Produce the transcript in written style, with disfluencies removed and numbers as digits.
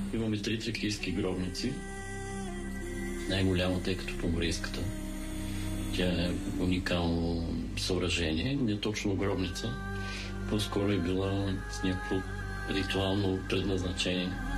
Имаме 3 тракийски гробници. Най-голямата е като поморийската. Тя е уникално съоръжение, не точно гробница. По-скоро е била с някакво ритуално предназначение.